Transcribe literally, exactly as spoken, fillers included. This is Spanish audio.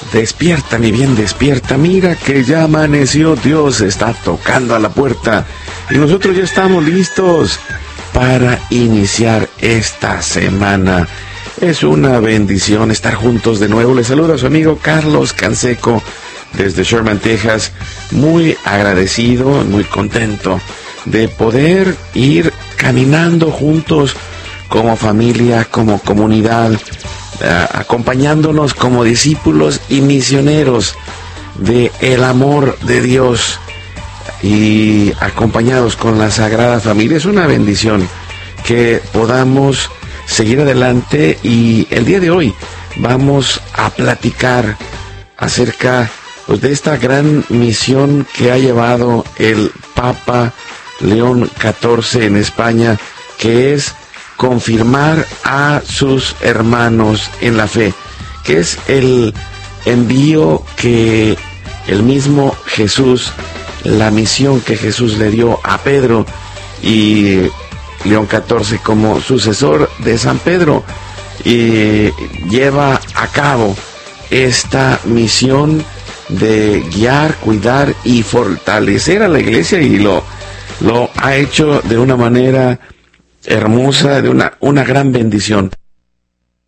Despierta, mi bien, despierta. Mira que ya amaneció. Dios está tocando a la puerta. Y nosotros ya estamos listos para iniciar esta semana. Es una bendición estar juntos de nuevo. Les saluda a su amigo Carlos Canseco desde Sherman, Texas. Muy agradecido, muy contento de poder ir caminando juntos como familia, como comunidad, eh, acompañándonos como discípulos y misioneros de el amor de Dios y acompañados con la Sagrada Familia. Es una bendición que podamos seguir adelante, y el día de hoy vamos a platicar acerca pues, de esta gran misión que ha llevado el Papa León catorce en España, que es confirmar a sus hermanos en la fe, que es el envío que el mismo Jesús, la misión que Jesús le dio a Pedro, y León catorce, como sucesor de San Pedro, y lleva a cabo esta misión de guiar, cuidar y fortalecer a la iglesia, y lo, lo ha hecho de una manera hermosa, de una, una gran bendición.